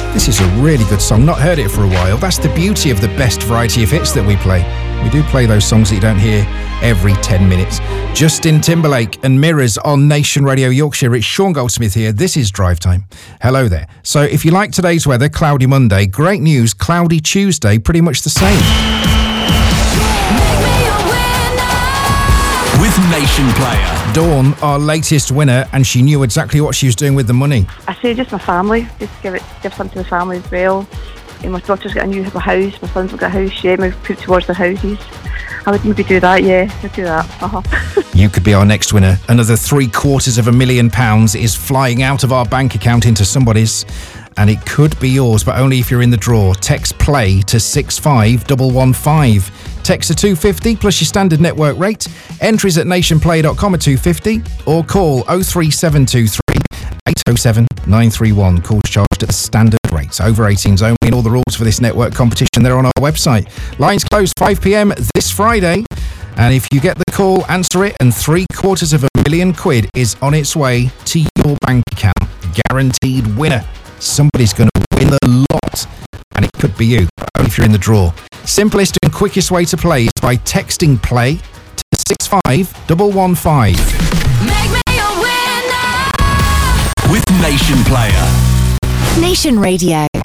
This is a really good song. Not heard it for a while. That's the beauty of the best variety of hits that we play. We do play those songs that you don't hear every 10 minutes. Justin Timberlake and Mirrors on Nation Radio Yorkshire. It's Sean Goldsmith here. This is Drive Time. Hello there. So if you like today's weather, cloudy Monday, great news, cloudy Tuesday, pretty much the same. With Nation Player. Dawn, our latest winner, and she knew exactly what she was doing with the money. I say just my family, just give some to the family as well. And my daughter's got a new house, my son's got a house, yeah, we've put towards the houses. I would maybe do that, yeah, I'd do that. You could be our next winner. Another £750,000 is flying out of our bank account into somebody's, and it could be yours, but only if you're in the draw. Text PLAY to 65115. Text to 250 plus your standard network rate. Entries at nationplay.com at 250 or call 03723 807 931. Calls charged at the standard rates. Over 18s only, and all the rules for this network competition, they're on our website. Lines closed 5 p.m. this Friday. And if you get the call, answer it, and £750,000 is on its way to your bank account. Guaranteed winner. Somebody's going to win the lot, and it could be you, only if you're in the draw. Simplest and quickest way to play is by texting PLAY to 65115. Make me a winner with Nation Player. Nation Radio.